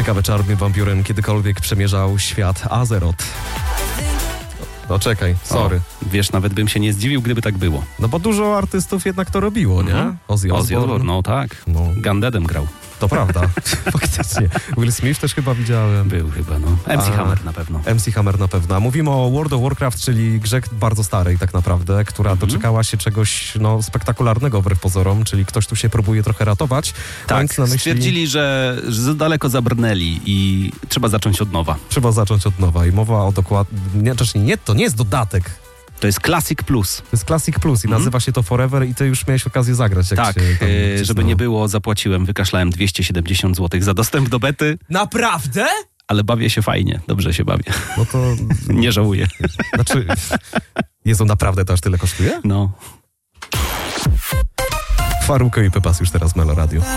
Ciekawe, czy Armin van Buuren kiedykolwiek przemierzał świat Azeroth. No czekaj, sorry. Wiesz, nawet bym się nie zdziwił, gdyby tak było. No bo dużo artystów jednak to robiło, nie? Ozzy Osbourne. No tak. No. Gundeadem grał. To prawda, faktycznie. Will Smith też chyba widziałem. Był chyba, no. MC Hammer na pewno. MC Hammer na pewno. A mówimy o World of Warcraft, czyli grze bardzo starej tak naprawdę, która doczekała się czegoś spektakularnego wbrew pozorom, czyli ktoś tu się próbuje trochę ratować. Tak, stwierdzili, że za daleko zabrnęli i trzeba zacząć od nowa. Trzeba zacząć od nowa i mowa o dokładnie... To nie jest dodatek. To jest Classic Plus. To jest Classic Plus i nazywa się to Forever i ty już miałeś okazję zagrać. Jak tak, żeby nie było, zapłaciłem, wykaszlałem 270 zł za dostęp do bety. Naprawdę? Ale bawię się fajnie, dobrze się bawię. No to... Nie żałuję. Znaczy, Jezu, naprawdę to aż tyle kosztuje? No. Farruko i Pepas już teraz w Melo Radio.